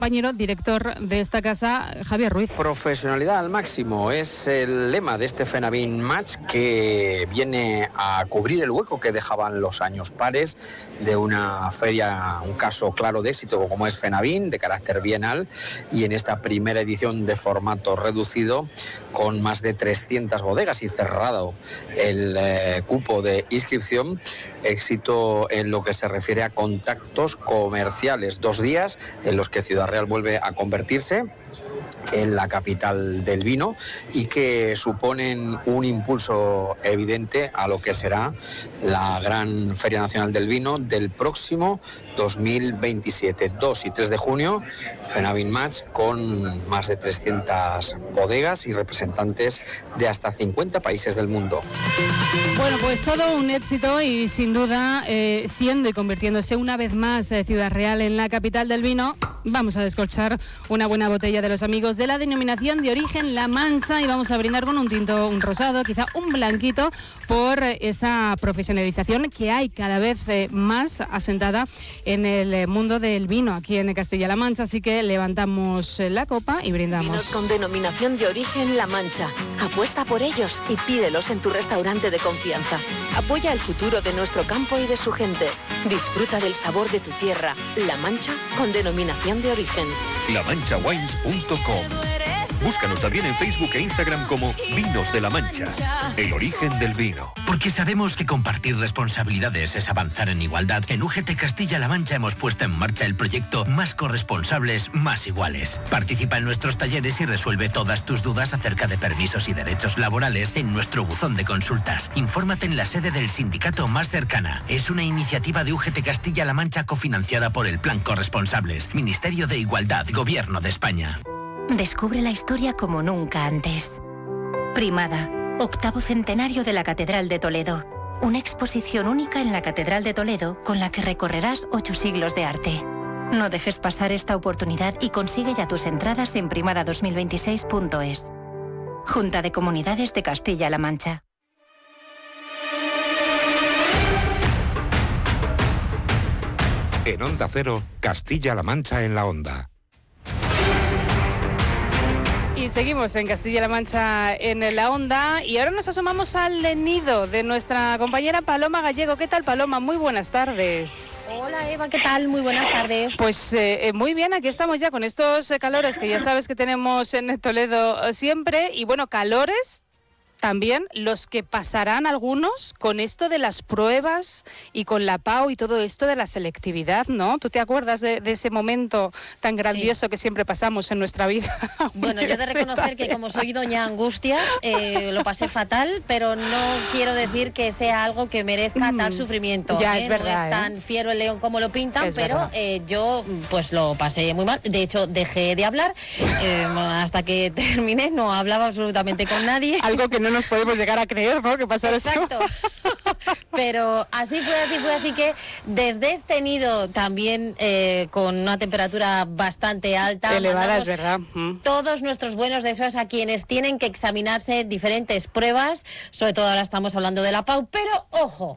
Compañero director de esta casa, Javier Ruiz. Profesionalidad al máximo es el lema de este Fenavín Match, que viene a cubrir el hueco que dejaban los años pares de una feria, un caso claro de éxito como es Fenavín, de carácter bienal, y en esta primera edición de formato reducido con más de 300 bodegas y cerrado el cupo de inscripción. Éxito en lo que se refiere a contactos comerciales, 2 días en los que Ciudad Real vuelve a convertirse en la capital del vino y que suponen un impulso evidente a lo que será la gran Feria Nacional del Vino del próximo 2027, 2 y 3 de junio, Fenavín Match, con más de 300 bodegas y representantes de hasta 50 países del mundo. Bueno, pues todo un éxito y sin duda siendo y convirtiéndose una vez más Ciudad Real en la capital del vino. Vamos a descorchar una buena botella de los amigos de la denominación de origen La Mancha y vamos a brindar con un tinto, un rosado, quizá un blanquito, por esa profesionalización que hay cada vez más asentada en el mundo del vino aquí en Castilla-La Mancha. Así que levantamos la copa y brindamos. Vinos con denominación de origen La Mancha. Apuesta por ellos y pídelos en tu restaurante de confianza. Apoya el futuro de nuestro campo y de su gente. Disfruta del sabor de tu tierra. La Mancha con denominación de origen. lamanchawines.com. Búscanos también en Facebook e Instagram como Vinos de La Mancha, el origen del vino. Porque sabemos que compartir responsabilidades es avanzar en igualdad. En UGT Castilla-La Mancha hemos puesto en marcha el proyecto Más corresponsables, más iguales. Participa en nuestros talleres y resuelve todas tus dudas acerca de permisos y derechos laborales en nuestro buzón de consultas. Infórmate en la sede del sindicato más cercana. Es una iniciativa de UGT Castilla-La Mancha cofinanciada por el Plan Corresponsables, Ministerio de Igualdad, Gobierno de España. Descubre la historia como nunca antes. Primada, 8º centenario de la Catedral de Toledo. Una exposición única en la Catedral de Toledo con la que recorrerás 8 siglos de arte. No dejes pasar esta oportunidad y consigue ya tus entradas en primada2026.es. Junta de Comunidades de Castilla-La Mancha. En Onda Cero, Castilla-La Mancha en la Onda. Y seguimos en Castilla-La Mancha en la Onda y ahora nos asomamos al nido de nuestra compañera Paloma Gallego. ¿Qué tal, Paloma? Muy buenas tardes. Hola, Eva, ¿qué tal? Muy buenas tardes. Pues muy bien, aquí estamos ya con estos calores que ya sabes que tenemos en Toledo siempre y bueno, calores también los que pasarán algunos con esto de las pruebas y con la PAU y todo esto de la selectividad, ¿no? ¿Tú te acuerdas de ese momento tan grandioso que siempre pasamos en nuestra vida? Bueno, yo he de reconocer que como soy doña Angustias, lo pasé fatal, pero no quiero decir que sea algo que merezca tal sufrimiento. Ya, es verdad. No es tan fiero el león como lo pintan, Es pero yo pues lo pasé muy mal. De hecho, dejé de hablar hasta que terminé, no hablaba absolutamente con nadie. Algo que no nos podemos llegar a creer, ¿no? Que pasara eso. Exacto. Pero así fue, así que desde este nido también con una temperatura bastante alta, elevada, es verdad. Todos nuestros buenos deseos a quienes tienen que examinarse diferentes pruebas, sobre todo ahora estamos hablando de la PAU, pero ojo.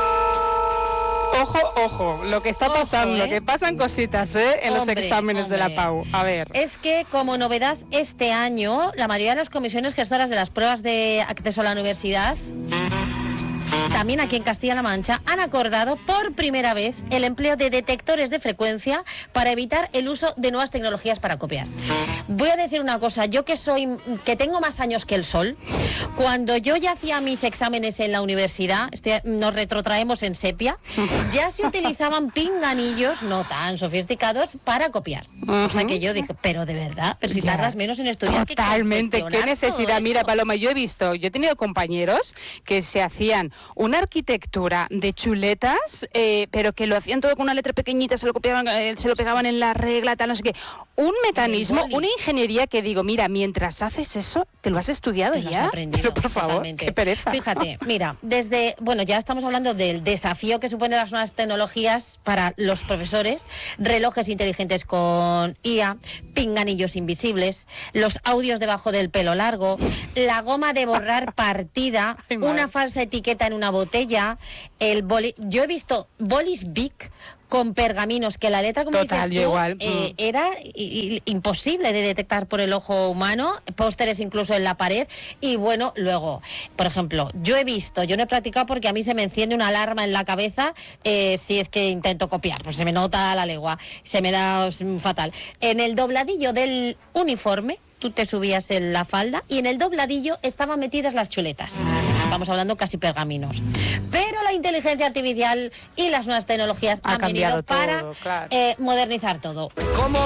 Ojo, lo que está pasando, que pasan cositas en los exámenes de la PAU. A ver. Es que como novedad este año, la mayoría de las comisiones gestoras de las pruebas de acceso a la universidad, también aquí en Castilla-La Mancha, han acordado por primera vez el empleo de detectores de frecuencia para evitar el uso de nuevas tecnologías para copiar. Voy a decir una cosa, yo que tengo más años que el sol, cuando yo ya hacía mis exámenes en la universidad, nos retrotraemos en sepia, ya se utilizaban pinganillos no tan sofisticados para copiar. O sea que yo dije, pero de verdad, pero si tardas menos en estudiar. Totalmente, qué necesidad. Mira, Paloma, yo he tenido compañeros que se hacían una arquitectura de chuletas, pero que lo hacían todo con una letra pequeñita, se lo copiaban, se lo pegaban en la regla, tal, no sé qué. Un mecanismo, una ingeniería que digo, mira, mientras haces eso, te lo has estudiado ya. Lo has aprendido. Pero por favor, totalmente. Qué pereza. Fíjate, mira, ya estamos hablando del desafío que suponen las nuevas tecnologías para los profesores, relojes inteligentes con IA, pinganillos invisibles, los audios debajo del pelo largo, la goma de borrar partida, una falsa etiqueta en una botella, yo he visto bolis Bic con pergaminos, que la letra, como Total, dices tú, igual. era imposible de detectar por el ojo humano, pósteres incluso en la pared. Y bueno, luego, por ejemplo, yo no he practicado porque a mí se me enciende una alarma en la cabeza si es que intento copiar, pues se me nota la legua, se me da fatal. En el dobladillo del uniforme, tú te subías en la falda y en el dobladillo estaban metidas las chuletas. Estamos hablando casi pergaminos. Pero la inteligencia artificial y las nuevas tecnologías han venido para modernizar todo.